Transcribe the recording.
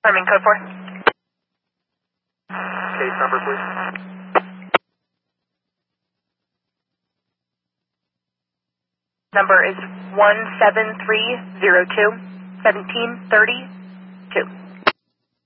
Farming code 4. Case number, please. Number is 17302 1732.